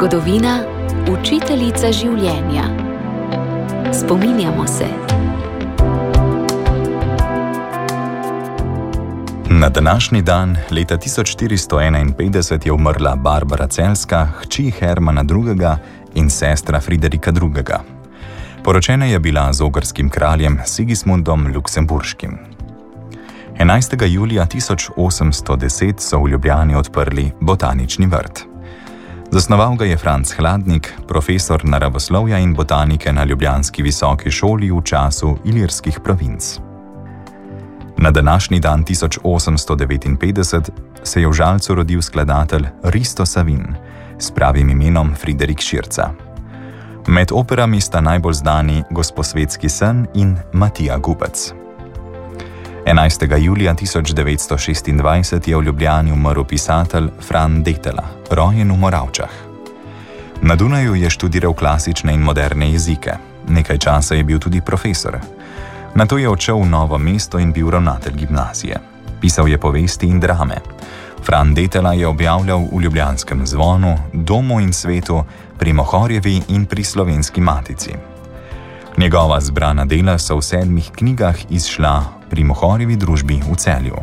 Zgodovina, učiteljica življenja. Spominjamo se. Na današnji dan, leta 1451, je umrla Barbara Celjska, hči Hermana II. In sestra Friderika II. Poročena je bila z ogrskim kraljem Sigismundom Luksemburškim. 11. julija 1810 so v Ljubljani odprli botanični vrt. Zasnoval ga je Franc Hladnik, profesor naravoslovja in botanike na ljubljanski visoki šoli v času ilirskih provinc. Na današnji dan 1859 se je v Žalcu rodil skladatelj Risto Savin s pravim imenom Friderik Širca. Med operami sta najbolj znani Gosposvetski sen in Matija Gubec. 11. julija 1926 je v Ljubljani umrl pisatelj Fran Detela, rojen v Moravčah. Na Dunaju je študiral klasične in moderne jezike. Nekaj časa je bil tudi profesor. Nato je odšel v Novo mesto in bil ravnatelj gimnazije. Pisal je povesti in drame. Fran Detela je objavljal v Ljubljanskem zvonu, Domu in svetu, pri Mohorjevi in pri Slovenski matici. Njegova zbrana dela so v 7 knjigah izšla pri Mohorjevi družbi v Celju.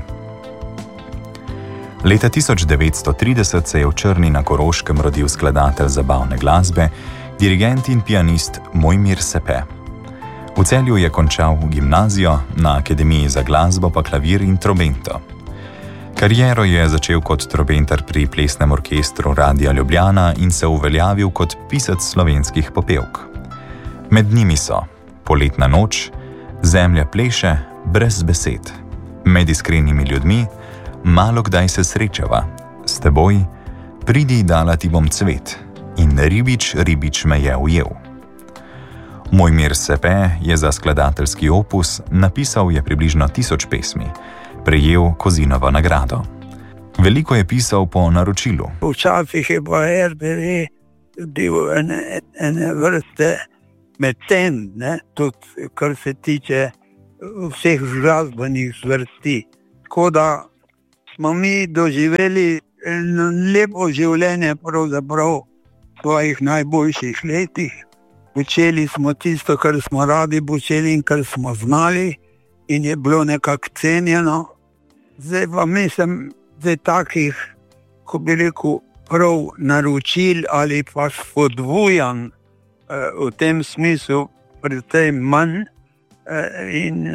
Leta 1930 se je v Črni na Koroškem rodil skladatelj zabavne glasbe, dirigent in pianist Mojmir Sepe. V Celju je končal gimnazijo, na Akademiji za glasbo pa klavir in trobento. Kariero je začel kot trobenter pri plesnem orkestru Radia Ljubljana in se uveljavil kot pisec slovenskih popevk. Med njimi so Poletna noč, Zemlja pleše, Brez besed, Med iskrenimi ljudmi, Malo kdaj se srečava, S teboj, Pridi, dala ti bom cvet in Ribič, ribič me je ujel. Mojmir Sepe je za skladateljski opus napisal je približno 1000 pesmi, prejel Kozinovo nagrado. Veliko je pisal po naročilu. Včasih je pa RBV bil ene vrste mecen, tudi kar se tiče vseh glasbenih zvrsti. Tako da smo mi doživeli eno lepo življenje pravzaprav v svojih najboljših letih. Počeli smo tisto, kar smo radi počeli in kar smo znali in je bilo nekako cenjeno. Zdaj pa mislim, da takih, ko bi rekel, prav naročil ali pa spodbujan v tem smislu precej manj in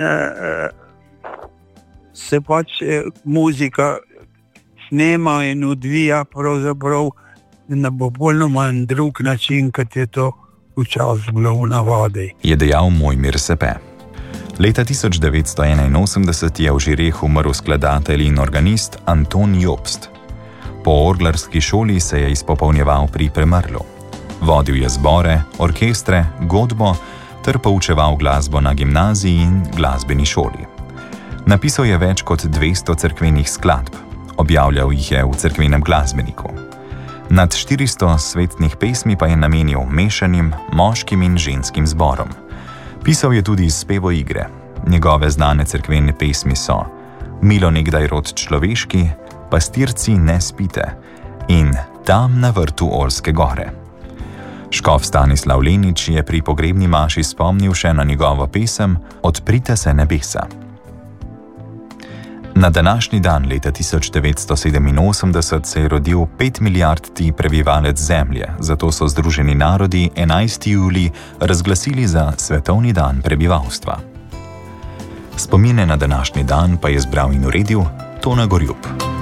se pač muzika snema in odvija pravzaprav na popolnoma drug način, kot je to včasih bilo v navadi. Je dejal Mojmir Sepe. Leta 1981 je v Žireh umrl skladatelj in organist Anton Jobst. Po orglarski šoli se je izpopolnjeval pri Premrlu. Vodil je zbore, orkestre, godbo ter poučeval glasbo na gimnaziji in glasbeni šoli. Napisal je več kot 200 cerkvenih skladb, objavljal jih je v Cerkvenem glasbeniku. Nad 400 svetnih pesmi pa je namenil mešanim, moškim in ženskim zborom. Pisal je tudi spevoigre. Njegove znane cerkvene pesmi so Milo nekdaj rod človeški, Pastirci ne spite in Tam na vrtu Oljske gore. Škof Stanislav Lenič je pri pogrebni maši spomnil še na njegovo pesem Odprite se nebesa. Na današnji dan leta 1987 se je rodil 5 milijardti prebivalec Zemlje, zato so Združeni narodi 11. julij razglasili za svetovni dan prebivalstva. Spomine na današnji dan pa je zbral in uredil Tone Gorjup.